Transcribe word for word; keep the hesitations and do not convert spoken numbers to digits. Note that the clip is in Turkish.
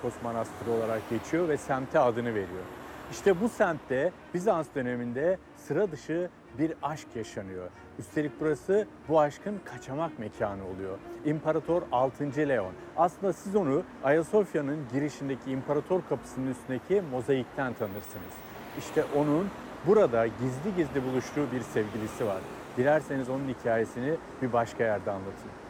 Ayakos Manastırı olarak geçiyor ve semte adını veriyor. İşte bu semtte Bizans döneminde sıra dışı bir aşk yaşanıyor. Üstelik burası bu aşkın kaçamak mekanı oluyor. İmparator altıncı. Leon. Aslında siz onu Ayasofya'nın girişindeki imparator kapısının üstündeki mozaikten tanırsınız. İşte onun burada gizli gizli buluştuğu bir sevgilisi var. Dilerseniz onun hikayesini bir başka yerde anlatayım.